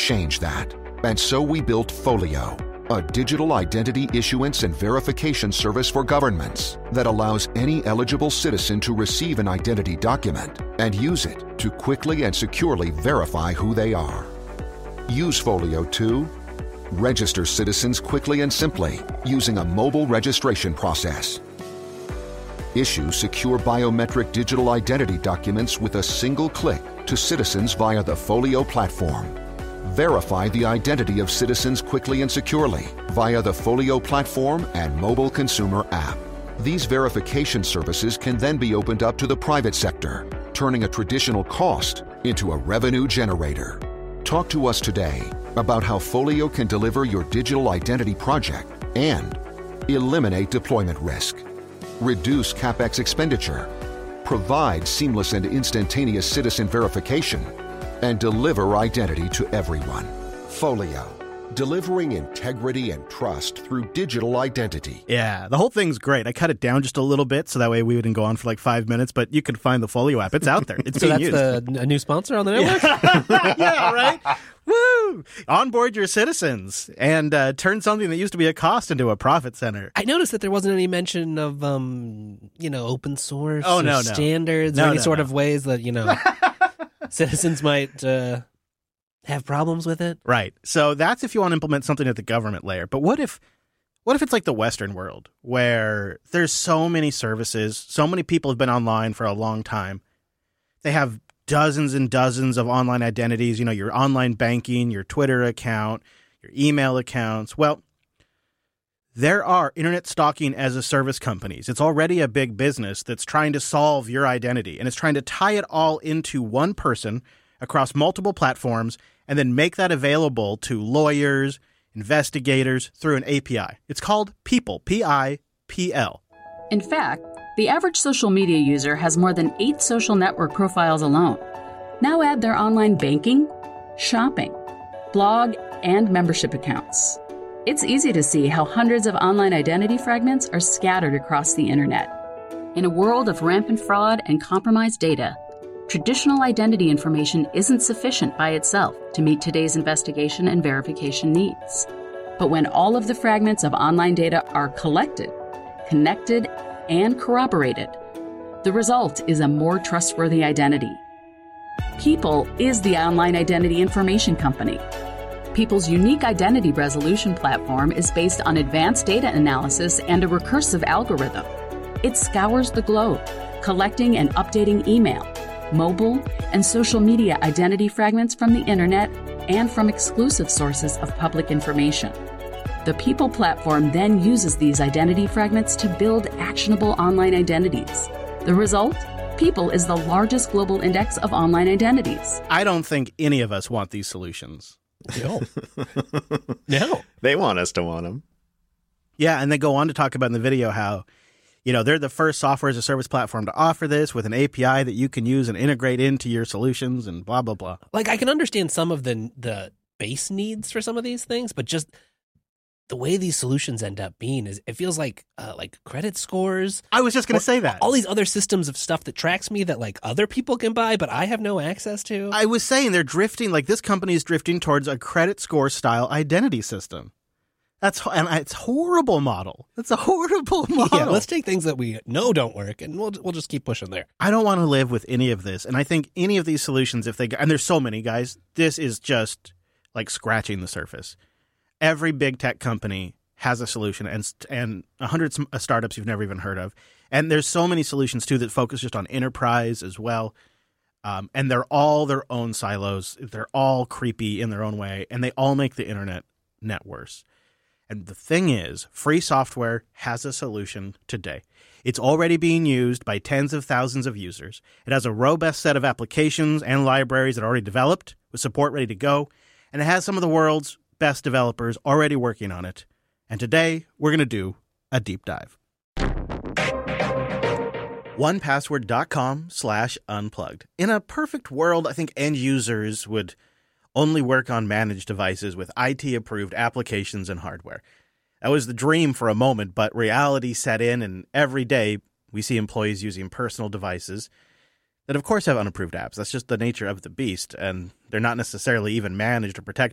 change that. And so we built Folio, a digital identity issuance and verification service for governments that allows any eligible citizen to receive an identity document and use it to quickly and securely verify who they are. Use Folio to register citizens quickly and simply using a mobile registration process. Issue secure biometric digital identity documents with a single click to citizens via the Folio platform. Verify the identity of citizens quickly and securely via the Folio platform and mobile consumer app. These verification services can then be opened up to the private sector, turning a traditional cost into a revenue generator. Talk to us today about how Folio can deliver your digital identity project and eliminate deployment risk, reduce CapEx expenditure, provide seamless and instantaneous citizen verification, and deliver identity to everyone. Folio, delivering integrity and trust through digital identity. Yeah, the whole thing's great. I cut it down just a little bit so that way we wouldn't go on for like 5 minutes, but you can find the Folio app. It's out there. It's so being that's used. a new sponsor on the network? Yeah, right? Woo! Onboard your citizens and turn something that used to be a cost into a profit center. I noticed that there wasn't any mention of, open source no. standards or any sort of ways that, citizens might have problems with it. Right. So that's if you want to implement something at the government layer. But what if it's like the Western world where there's so many services, so many people have been online for a long time. They have dozens and dozens of online identities, your online banking, your Twitter account, your email accounts. Well, there are internet stalking as a service companies. It's already a big business that's trying to solve your identity, and it's trying to tie it all into one person across multiple platforms and then make that available to lawyers, investigators through an API. It's called People, P-I-P-L. In fact, the average social media user has more than 8 social network profiles alone. Now add their online banking, shopping, blog, and membership accounts. It's easy to see how hundreds of online identity fragments are scattered across the internet. In a world of rampant fraud and compromised data, traditional identity information isn't sufficient by itself to meet today's investigation and verification needs. But when all of the fragments of online data are collected, connected, and corroborated, the result is a more trustworthy identity. People is the online identity information company. People's unique identity resolution platform is based on advanced data analysis and a recursive algorithm. It scours the globe, collecting and updating email, mobile, and social media identity fragments from the internet and from exclusive sources of public information. The People platform then uses these identity fragments to build actionable online identities. The result? People is the largest global index of online identities. I don't think any of us want these solutions. No. No. They want us to want them. Yeah, and they go on to talk about in the video how, they're the first software as a service platform to offer this with an API that you can use and integrate into your solutions and blah, blah, blah. Like, I can understand some of the base needs for some of these things, but just the way these solutions end up being is it feels like credit scores. I was just going to say that. All these other systems of stuff that tracks me that like other people can buy, but I have no access to. I was saying they're drifting, like this company is drifting towards a credit score style identity system. It's a horrible model. It's a horrible model. Yeah, let's take things that we know don't work and we'll just keep pushing there. I don't want to live with any of this. And I think any of these solutions, and there's so many guys, this is just like scratching the surface. Every big tech company has a solution and 100 startups you've never even heard of. And there's so many solutions, too, that focus just on enterprise as well. And they're all their own silos. They're all creepy in their own way. And they all make the internet worse. And the thing is, free software has a solution today. It's already being used by tens of thousands of users. It has a robust set of applications and libraries that are already developed with support ready to go. And it has some of the world's best developers already working on it. And today, we're going to do a deep dive. 1password.com/unplugged. In a perfect world, I think end users would only work on managed devices with IT-approved applications and hardware. That was the dream for a moment, but reality set in, and every day we see employees using personal devices that, of course, have unapproved apps. That's just the nature of the beast, and they're not necessarily even managed or protected